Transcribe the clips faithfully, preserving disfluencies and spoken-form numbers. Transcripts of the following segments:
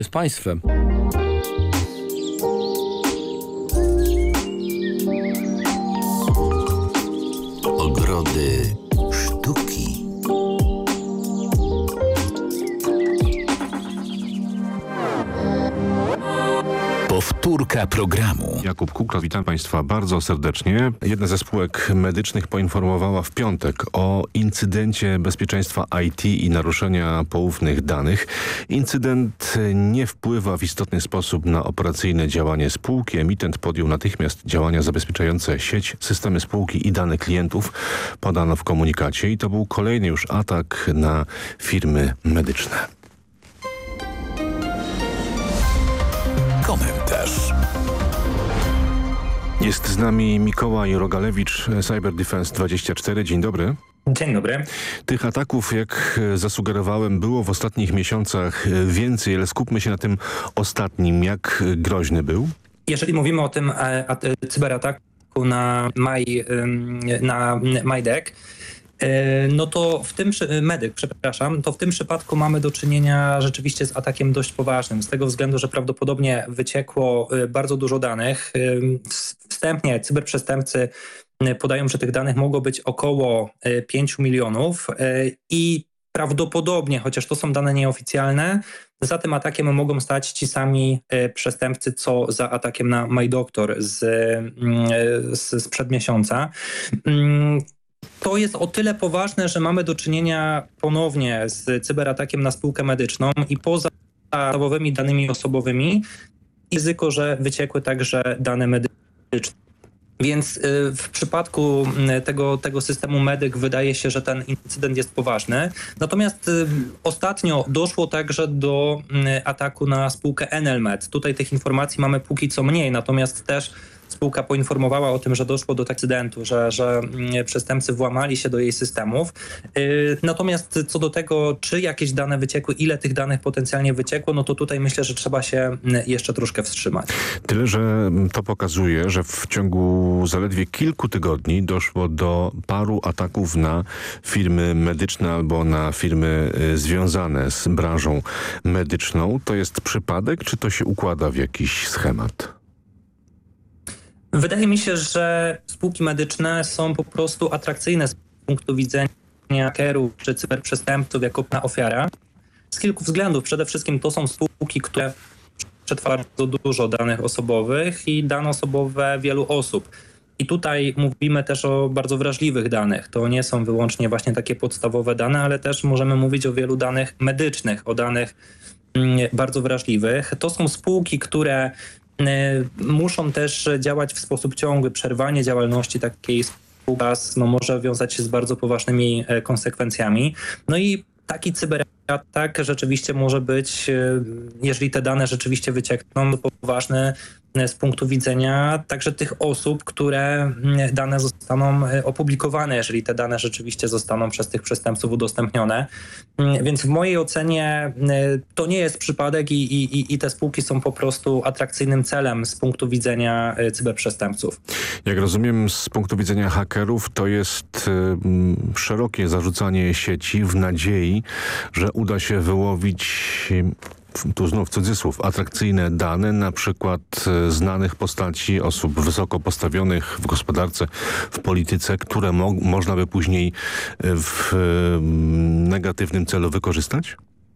z państwem. Ogrody sztuki. Powtórka programu. Jakub Kukla, witam Państwa bardzo serdecznie. Jedna ze spółek medycznych poinformowała w piątek o incydencie bezpieczeństwa I T i naruszenia poufnych danych. Incydent nie wpływa w istotny sposób na operacyjne działanie spółki. Emitent podjął natychmiast działania zabezpieczające sieć, systemy spółki i dane klientów, podano w komunikacie, i to był kolejny już atak na firmy medyczne. Komentarz. Jest z nami Mikołaj Rogalewicz, Cyber Defense dwadzieścia cztery. Dzień dobry. Dzień dobry. Tych ataków, jak zasugerowałem, było w ostatnich miesiącach więcej, ale skupmy się na tym ostatnim. Jak groźny był? Jeżeli mówimy o tym e, a, e, cyberataku na, My, na MyDeck, no to w tym, medyk, przepraszam, to w tym przypadku mamy do czynienia rzeczywiście z atakiem dość poważnym, z tego względu, że prawdopodobnie wyciekło bardzo dużo danych. Wstępnie cyberprzestępcy podają, że tych danych mogło być około pięć milionów i prawdopodobnie, chociaż to są dane nieoficjalne, za tym atakiem mogą stać ci sami przestępcy, co za atakiem na MyDoctor z, z, sprzed miesiąca. To jest o tyle poważne, że mamy do czynienia ponownie z cyberatakiem na spółkę medyczną i poza podstawowymi danymi osobowymi ryzyko, że wyciekły także dane medyczne. Więc w przypadku tego, tego systemu medyk wydaje się, że ten incydent jest poważny. Natomiast ostatnio doszło także do ataku na spółkę Enelmed. Tutaj tych informacji mamy póki co mniej, natomiast też spółka poinformowała o tym, że doszło do takiego incydentu, że, że przestępcy włamali się do jej systemów. Natomiast co do tego, czy jakieś dane wyciekły, ile tych danych potencjalnie wyciekło, no to tutaj myślę, że trzeba się jeszcze troszkę wstrzymać. Tyle, że to pokazuje, że w ciągu zaledwie kilku tygodni doszło do paru ataków na firmy medyczne albo na firmy związane z branżą medyczną. To jest przypadek, czy to się układa w jakiś schemat? Wydaje mi się, że spółki medyczne są po prostu atrakcyjne z punktu widzenia hakerów czy cyberprzestępców jako ofiara. Z kilku względów. Przede wszystkim to są spółki, które przetwarzają bardzo dużo danych osobowych i dane osobowe wielu osób. I tutaj mówimy też o bardzo wrażliwych danych. To nie są wyłącznie właśnie takie podstawowe dane, ale też możemy mówić o wielu danych medycznych, o danych bardzo wrażliwych. To są spółki, które muszą też działać w sposób ciągły. Przerwanie działalności takiej spółki no, może wiązać się z bardzo poważnymi konsekwencjami. No i taki cyberatak rzeczywiście może być, jeżeli te dane rzeczywiście wyciekną, to poważny z punktu widzenia także tych osób, które dane zostaną opublikowane, jeżeli te dane rzeczywiście zostaną przez tych przestępców udostępnione. Więc w mojej ocenie to nie jest przypadek i, i, i te spółki są po prostu atrakcyjnym celem z punktu widzenia cyberprzestępców. Jak rozumiem, z punktu widzenia hakerów to jest y, szerokie zarzucanie sieci w nadziei, że uda się wyłowić, tu znów cudzysłów, atrakcyjne dane, na przykład znanych postaci, osób wysoko postawionych w gospodarce, w polityce, które mo można by później w negatywnym celu wykorzystać?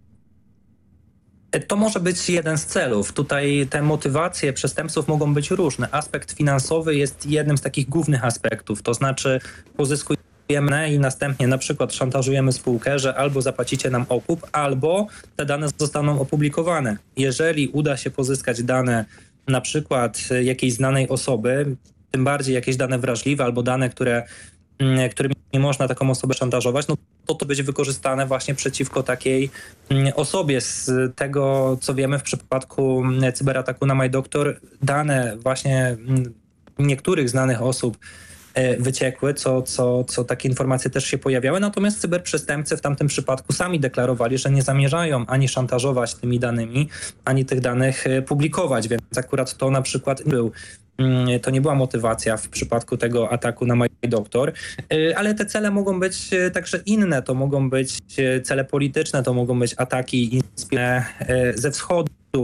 To może być jeden z celów. Tutaj te motywacje przestępców mogą być różne. Aspekt finansowy jest jednym z takich głównych aspektów, to znaczy pozyskujemy i następnie na przykład szantażujemy spółkę, że albo zapłacicie nam okup, albo te dane zostaną opublikowane. Jeżeli uda się pozyskać dane na przykład jakiejś znanej osoby, tym bardziej jakieś dane wrażliwe albo dane, które, którymi nie można taką osobę szantażować, no to to będzie wykorzystane właśnie przeciwko takiej osobie. Z tego, co wiemy w przypadku cyberataku na MyDoctor, dane właśnie niektórych znanych osób wyciekły, co, co, co takie informacje też się pojawiały. Natomiast cyberprzestępcy w tamtym przypadku sami deklarowali, że nie zamierzają ani szantażować tymi danymi, ani tych danych publikować, więc akurat to na przykład był To nie była motywacja w przypadku tego ataku na MyDoctor, ale te cele mogą być także inne. To mogą być cele polityczne, to mogą być ataki inspirowane ze wschodu.